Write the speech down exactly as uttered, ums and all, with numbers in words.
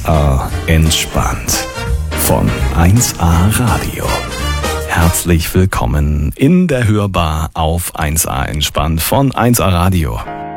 A entspannt von eins A Radio. Herzlich willkommen in der Hörbar auf eins A entspannt von eins A Radio.